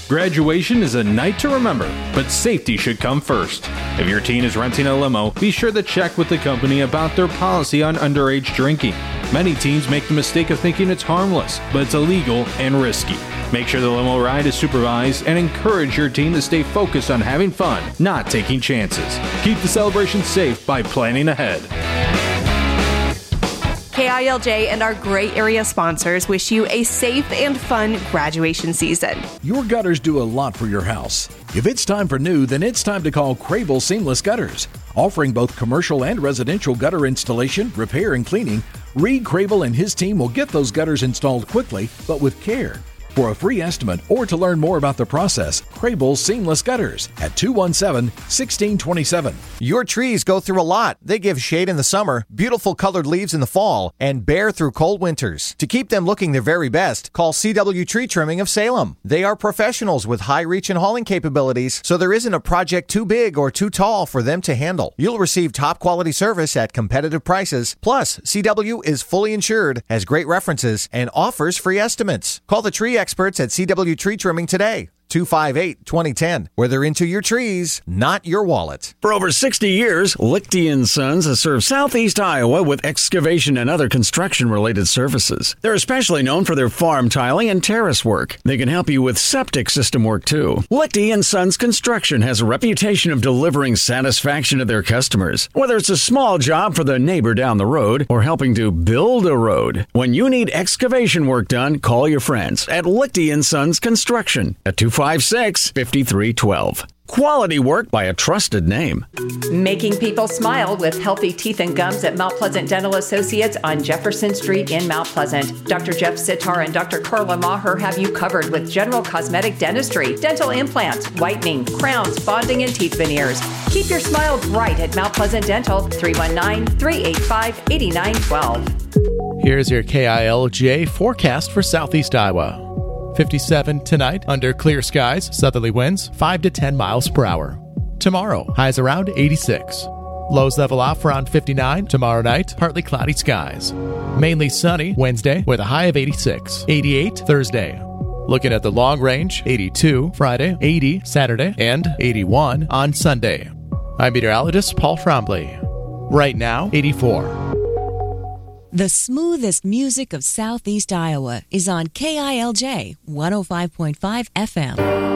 Graduation is a night to remember, but safety should come first. If your teen is renting a limo, be sure to check with the company about their policy on underage drinking. Many teens make the mistake of thinking it's harmless, but it's illegal and risky. Make sure the limo ride is supervised and encourage your teen to stay focused on having fun, not taking chances. Keep the celebration safe by planning ahead. KILJ and our Gray Area sponsors wish you a safe and fun graduation season. Your gutters do a lot for your house. If it's time for new, then it's time to call Crable Seamless Gutters. Offering both commercial and residential gutter installation, repair, and cleaning, Reed Crable and his team will get those gutters installed quickly, but with care. For a free estimate or to learn more about the process, Crable Seamless Gutters at 217-1627. Your trees go through a lot. They give shade in the summer, beautiful colored leaves in the fall, and bear through cold winters. To keep them looking their very best, call CW Tree Trimming of Salem. They are professionals with high reach and hauling capabilities, so there isn't a project too big or too tall for them to handle. You'll receive top quality service at competitive prices. Plus, CW is fully insured, has great references, and offers free estimates. Call the tree experts at CW Tree Trimming today. 258-2010, where they're into your trees, not your wallet. For over 60 years, Lichty & Sons has served Southeast Iowa with excavation and other construction-related services. They're especially known for their farm tiling and terrace work. They can help you with septic system work, too. Lichty & Sons Construction has a reputation of delivering satisfaction to their customers, whether it's a small job for the neighbor down the road or helping to build a road. When you need excavation work done, call your friends at Lichty & Sons Construction at 256-5312. Quality work by a trusted name. Making people smile with healthy teeth and gums at Mount Pleasant Dental Associates on Jefferson Street in Mount Pleasant. Dr. Jeff Sitar and Dr. Carla Maher have you covered with general cosmetic dentistry, dental implants, whitening, crowns, bonding, and teeth veneers. Keep your smile bright at Mount Pleasant Dental, 319-385-8912. Here's your KILJ forecast for Southeast Iowa. 57 tonight, under clear skies, southerly winds 5 to 10 miles per hour. Tomorrow, highs around 86. Lows level off around 59. Tomorrow night, partly cloudy skies. Mainly sunny Wednesday with a high of 86. 88 Thursday. Looking at the long range, 82 Friday, 80 Saturday, and 81 on Sunday. I'm meteorologist Paul Trombley. Right now, 84. The smoothest music of Southeast Iowa is on KILJ 105.5 FM.